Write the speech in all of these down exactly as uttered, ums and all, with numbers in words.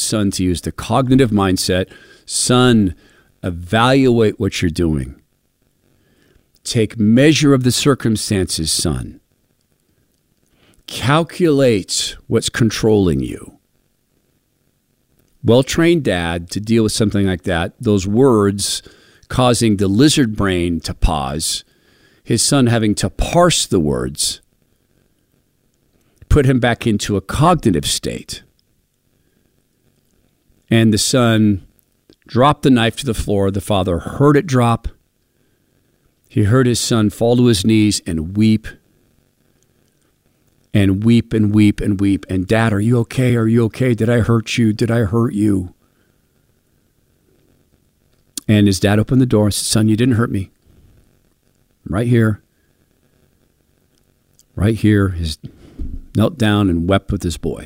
son to use the cognitive mindset. Son, evaluate what you're doing. Take measure of the circumstances, son. Calculate what's controlling you. Well-trained dad to deal with something like that, those words causing the lizard brain to pause, his son having to parse the words, put him back into a cognitive state. And the son dropped the knife to the floor. The father heard it drop. He heard his son fall to his knees and weep and weep and weep and weep. And, Dad, are you okay? Are you okay? Did I hurt you? Did I hurt you? And his dad opened the door and said, son, you didn't hurt me. I'm right here. Right here. He knelt down and wept with his boy.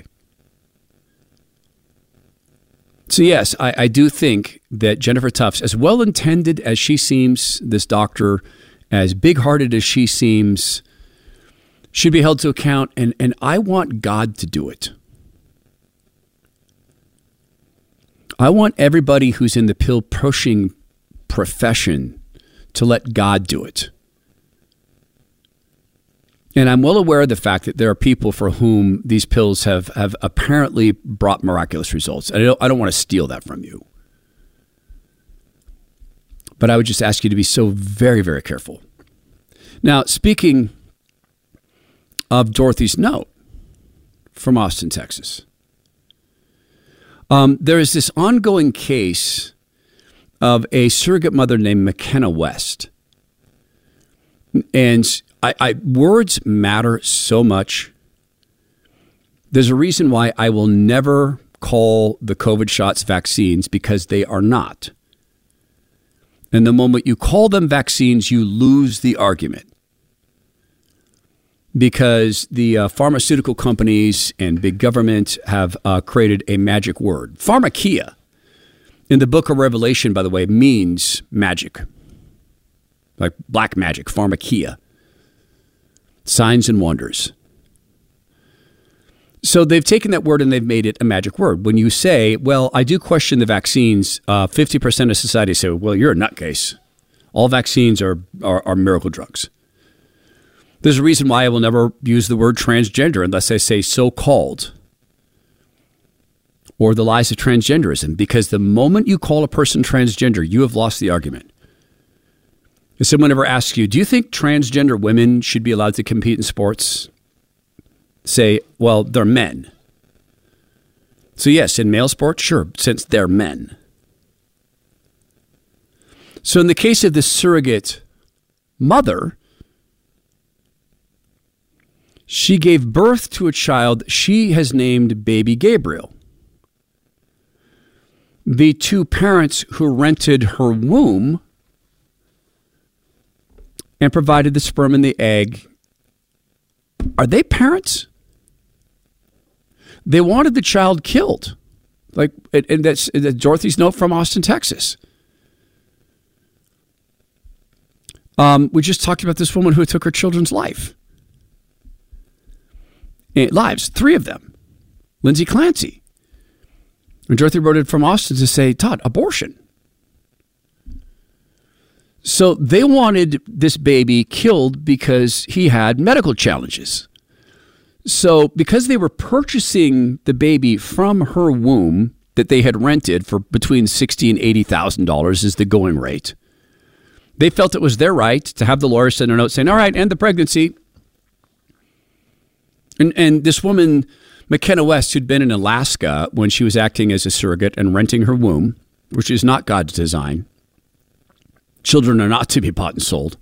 So, yes, I, I do think that Jennifer Tufts, as well-intended as she seems, this doctor, as big-hearted as she seems, should be held to account, and, and I want God to do it. I want everybody who's in the pill-pushing profession to let God do it. And I'm well aware of the fact that there are people for whom these pills have, have apparently brought miraculous results. I don't, I don't want to steal that from you. But I would just ask you to be so very, very careful. Now, speaking of Dorothy's note from Austin, Texas, um, there is this ongoing case of a surrogate mother named McKenna West. And I, I, words matter so much. There's a reason why I will never call the COVID shots vaccines, because they are not. And the moment you call them vaccines, you lose the argument. Because the uh, pharmaceutical companies and big government have uh, created a magic word. Pharmakia, in the book of Revelation, by the way, means magic. Like black magic, pharmakia. Signs and wonders. So they've taken that word and they've made it a magic word. When you say, well, I do question the vaccines, uh, fifty percent of society say, well, you're a nutcase. All vaccines are, are, are miracle drugs. There's a reason why I will never use the word transgender unless I say so-called. Or the lies of transgenderism. Because the moment you call a person transgender, you have lost the argument. If someone ever asks you, do you think transgender women should be allowed to compete in sports? Say, well, they're men. So yes, in male sports, sure, since they're men. So in the case of the surrogate mother, she gave birth to a child she has named Baby Gabriel. The two parents who rented her womb and provided the sperm and the egg, are they parents? They wanted the child killed. Like, and that's, that's Dorothy's note from Austin, Texas. Um, we just talked about this woman who took her children's life. And lives, three of them. Lindsay Clancy. And Dorothy wrote it from Austin to say, Todd, abortion. So they wanted this baby killed because he had medical challenges. So because they were purchasing the baby from her womb that they had rented for between sixty thousand dollars and eighty thousand dollars is the going rate, they felt it was their right to have the lawyer send a note saying, all right, end the pregnancy. And, and this woman, McKenna West, who'd been in Alaska when she was acting as a surrogate and renting her womb, which is not God's design. Children are not to be bought and sold.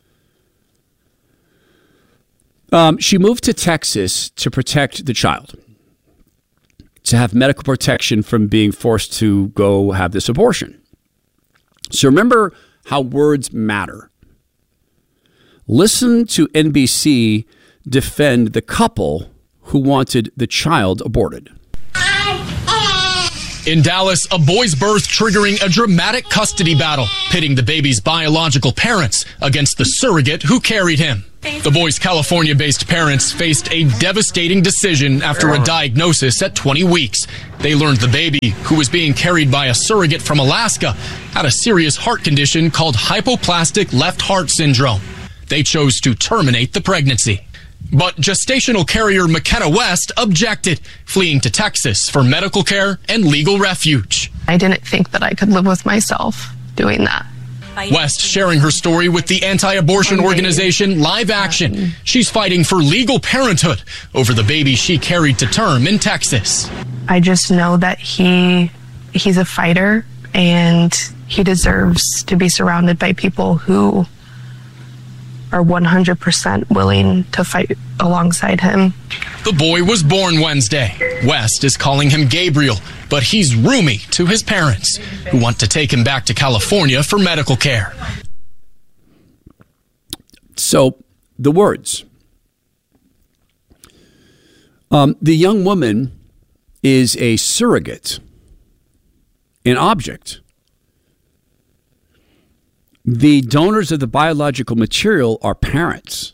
Um, she moved to Texas to protect the child, to have medical protection from being forced to go have this abortion. So remember how words matter. Listen to N B C defend the couple who wanted the child aborted. In Dallas, a boy's birth triggering a dramatic custody battle, pitting the baby's biological parents against the surrogate who carried him. The boy's California-based parents faced a devastating decision after a diagnosis at twenty weeks. They learned the baby, who was being carried by a surrogate from Alaska, had a serious heart condition called hypoplastic left heart syndrome. They chose to terminate the pregnancy. But gestational carrier McKenna West objected, fleeing to Texas for medical care and legal refuge. I didn't think that I could live with myself doing that. West sharing her story with the anti-abortion organization Live Action. She's fighting for legal parenthood over the baby she carried to term in Texas. I just know that he he's a fighter and he deserves to be surrounded by people who are one hundred percent willing to fight alongside him. The boy was born Wednesday. West is calling him Gabriel, but he's roomie to his parents, who want to take him back to California for medical care. So, the words. Um, the young woman is a surrogate, an object. The donors of the biological material are parents.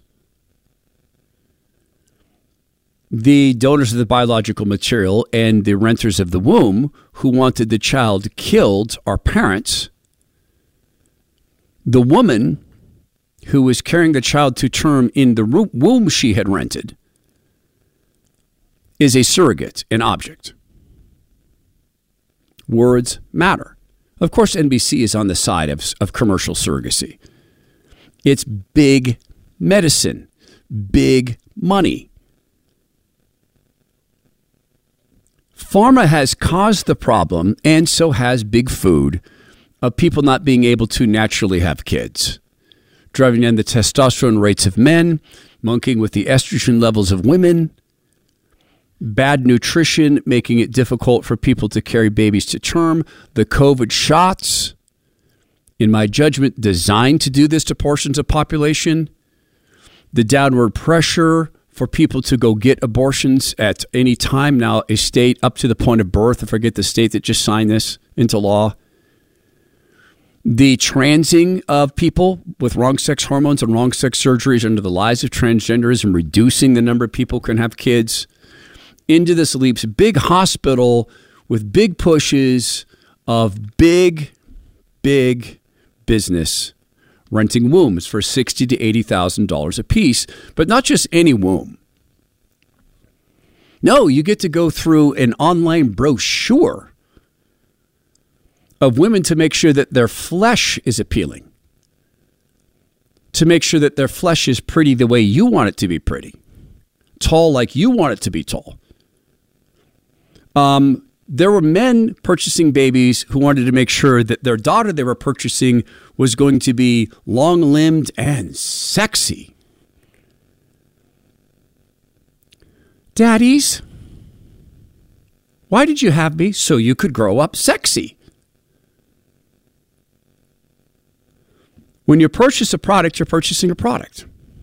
The donors of the biological material and the renters of the womb who wanted the child killed are parents. The woman who was carrying the child to term in the womb she had rented is a surrogate, an object. Words matter. Of course, N B C is on the side of, of commercial surrogacy. It's big medicine, big money. Pharma has caused the problem, and so has big food, of people not being able to naturally have kids, driving down the testosterone rates of men, monkeying with the estrogen levels of women, bad nutrition, making it difficult for people to carry babies to term, the COVID shots, in my judgment, designed to do this to portions of population, the downward pressure for people to go get abortions at any time. Now, a state up to the point of birth, I forget the state that just signed this into law. The transing of people with wrong sex hormones and wrong sex surgeries under the lies of transgenderism, reducing the number of people who can have kids. Into this leaps big hospital with big pushes of big, big business renting wombs for sixty thousand to eighty thousand dollars a piece, but not just any womb. No, you get to go through an online brochure of women to make sure that their flesh is appealing, to make sure that their flesh is pretty the way you want it to be pretty, tall like you want it to be tall. Um, there were men purchasing babies who wanted to make sure that their daughter they were purchasing was going to be long-limbed and sexy. Daddies, why did you have me? So you could grow up sexy. When you purchase a product, you're purchasing a product.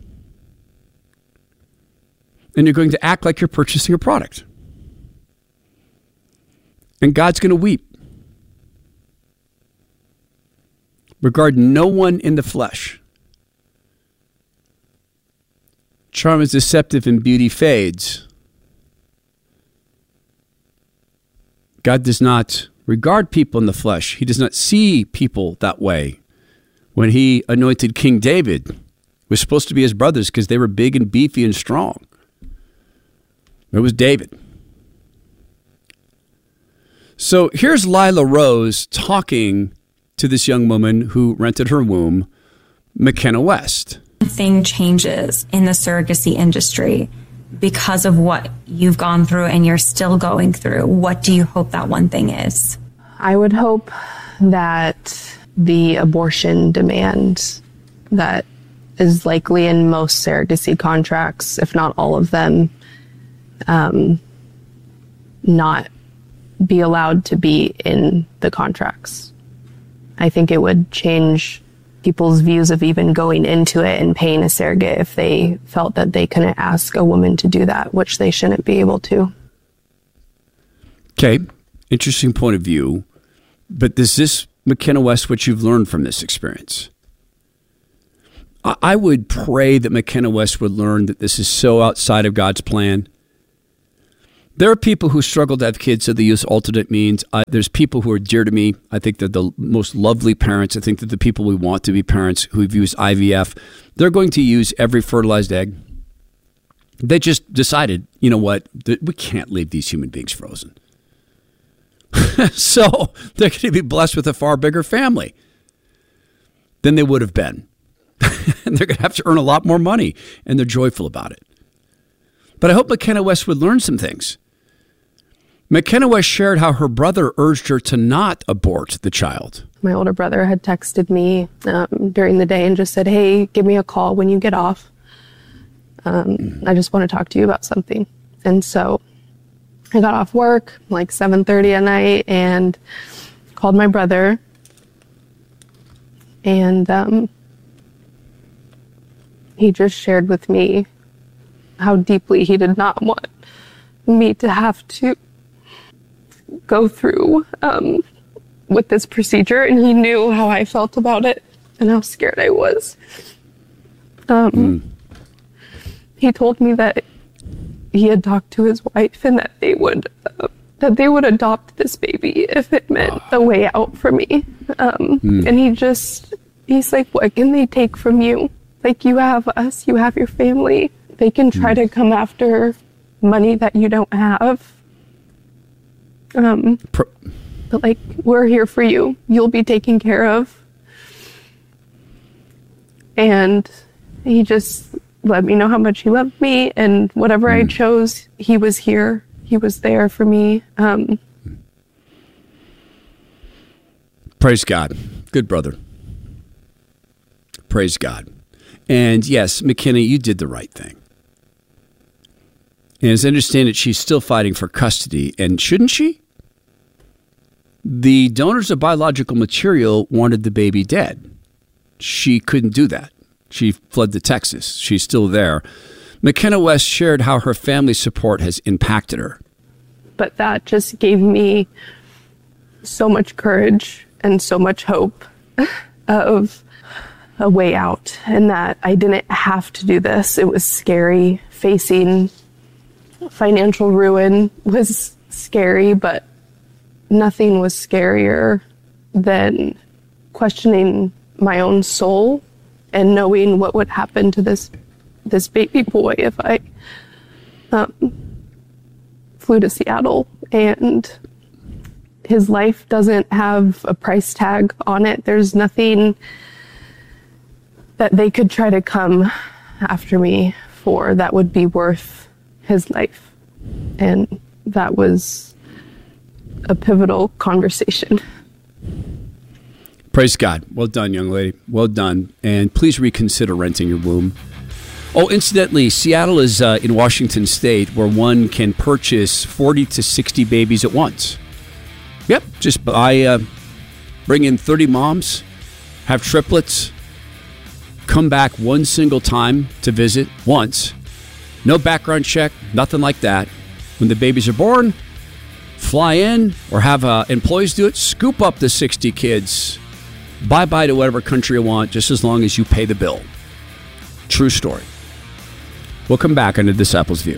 And you're going to act like you're purchasing a product. And God's going to weep. Regard no one in the flesh. Charm is deceptive and beauty fades. God does not regard people in the flesh. He does not see people that way. When he anointed King David, it was supposed to be his brothers because they were big and beefy and strong. It was David. So here's Lila Rose talking to this young woman who rented her womb, McKenna West. Thing changes in the surrogacy industry because of what you've gone through and you're still going through. What do you hope that one thing is? I would hope that the abortion demand that is likely in most surrogacy contracts, if not all of them, um, not be allowed to be in the contracts. I think it would change people's views of even going into it and paying a surrogate if they felt that they couldn't ask a woman to do that, which they shouldn't be able to. Okay, interesting point of view. But is this, McKenna West, what you've learned from this experience? I would pray that McKenna West would learn that this is so outside of God's plan. There are people who struggle to have kids, so they use alternate means. Uh, there's people who are dear to me. I think they're the most lovely parents. I think that the people we want to be parents who've used I V F, they're going to use every fertilized egg. They just decided, you know what, that we can't leave these human beings frozen. So they're going to be blessed with a far bigger family than they would have been. And they're going to have to earn a lot more money, and they're joyful about it. But I hope McKenna West would learn some things. McKenna West shared how her brother urged her to not abort the child. My older brother had texted me um, during the day and just said, hey, give me a call when you get off. Um, mm. I just want to talk to you about something. And so I got off work like seven thirty at night and called my brother. And um, he just shared with me how deeply he did not want me to have to go through um, with this procedure. And he knew how I felt about it and how scared I was. Um, mm. He told me that he had talked to his wife and that they would uh, that they would adopt this baby if it meant a way out for me. Um, mm. And he just, he's like, what can they take from you? Like, you have us, you have your family. They can try mm. to come after money that you don't have. Um, Pro- but like, we're here for you. You'll be taken care of. And he just let me know how much he loved me, and whatever mm. I chose, he was here. He was there for me. Um, Praise God. Good brother. Praise God. And yes, McKenna, you did the right thing. And as I understand it, she's still fighting for custody. And shouldn't she? The donors of biological material wanted the baby dead. She couldn't do that. She fled to Texas. She's still there. McKenna West shared how her family support has impacted her. But that just gave me so much courage and so much hope of a way out, and that I didn't have to do this. It was scary. Facing financial ruin was scary, but nothing was scarier than questioning my own soul and knowing what would happen to this this baby boy if I um, flew to Seattle. And his life doesn't have a price tag on it. There's nothing that they could try to come after me for that would be worth his life. And that was a pivotal conversation. Praise God. Well done, young lady. Well done. And please reconsider renting your womb. Oh, incidentally, Seattle is uh, in Washington State, where one can purchase forty to sixty babies at once. Yep. Just buy, uh, bring in thirty moms, have triplets, come back one single time to visit once. No background check, nothing like that. When the babies are born, fly in or have uh, employees do it, scoop up the sixty kids, bye-bye to whatever country you want, just as long as you pay the bill. True story. We'll come back on The Disciples' View.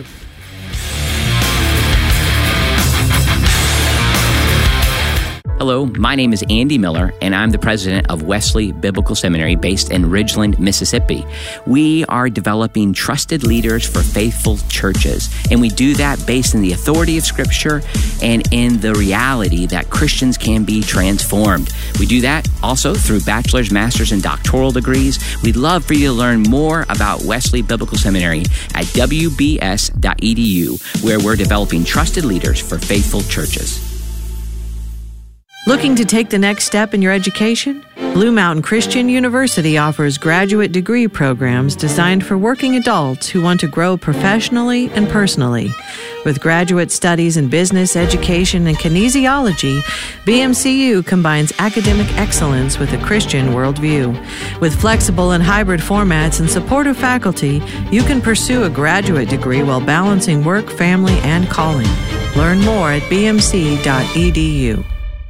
Hello, my name is Andy Miller, and I'm the president of Wesley Biblical Seminary based in Ridgeland, Mississippi. We are developing trusted leaders for faithful churches, and we do that based in the authority of Scripture and in the reality that Christians can be transformed. We do that also through bachelor's, master's, and doctoral degrees. We'd love for you to learn more about Wesley Biblical Seminary at w b s dot e d u, where we're developing trusted leaders for faithful churches. Looking to take the next step in your education? Blue Mountain Christian University offers graduate degree programs designed for working adults who want to grow professionally and personally. With graduate studies in business, education, and kinesiology, B M C U combines academic excellence with a Christian worldview. With flexible and hybrid formats and supportive faculty, you can pursue a graduate degree while balancing work, family, and calling. Learn more at b m c dot e d u.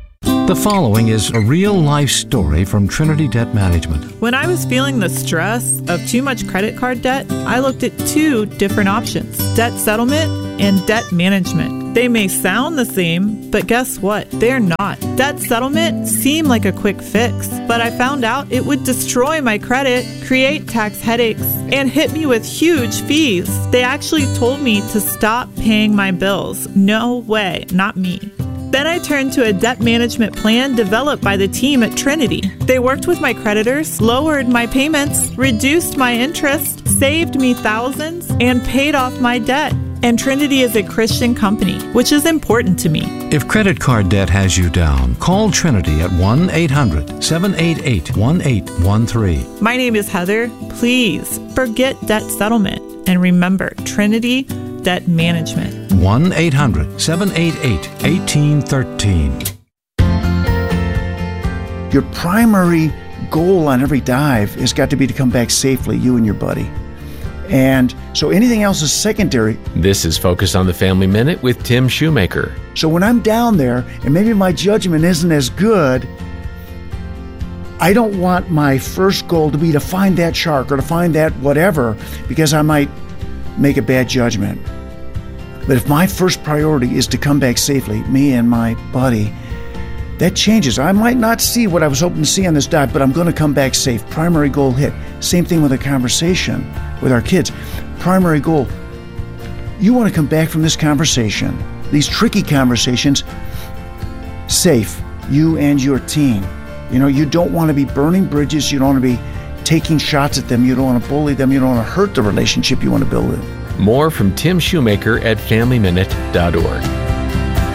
The following is a real-life story from Trinity Debt Management. When I was feeling the stress of too much credit card debt, I looked at two different options: debt settlement and debt management. They may sound the same, but guess what? They're not. Debt settlement seemed like a quick fix, but I found out it would destroy my credit, create tax headaches, and hit me with huge fees. They actually told me to stop paying my bills. No way, not me. Then I turned to a debt management plan developed by the team at Trinity. They worked with my creditors, lowered my payments, reduced my interest, saved me thousands, and paid off my debt. And Trinity is a Christian company, which is important to me. If credit card debt has you down, call Trinity at one eight hundred seven eight eight one eight one three. My name is Heather. Please forget debt settlement and remember Trinity Debt Management. one eight hundred seven eight eight one eight one three. Your primary goal on every dive has got to be to come back safely, you and your buddy. And so anything else is secondary. This is Focus on the Family Minute with Tim Shoemaker. So when I'm down there and maybe my judgment isn't as good, I don't want my first goal to be to find that shark or to find that whatever, because I might make a bad judgment. But if my first priority is to come back safely, me and my buddy, that changes. I might not see what I was hoping to see on this dive, but I'm going to come back safe. Primary goal hit. Same thing with a conversation with our kids. Primary goal. You want to come back from this conversation, these tricky conversations, safe, you and your team. You know, you don't want to be burning bridges. You don't want to be taking shots at them. You don't want to bully them. You don't want to hurt the relationship you want to build with. More from Tim Shoemaker at family minute dot org.